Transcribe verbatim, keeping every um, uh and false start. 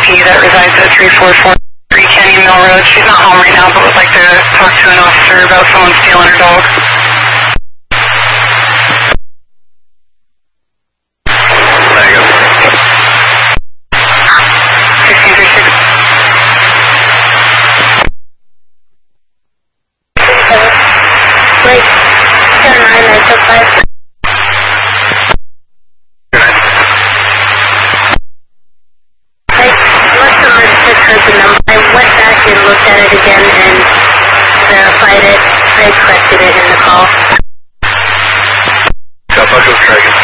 P that resides at three four four three Canyon Mill Road. She's not home right now, but would like to talk to an officer about someone stealing her dog. sixteen thirty-six. Wait, seven nine nine two five. I went back and looked at it again and verified it. I corrected it in the call. South Buckle Dragon.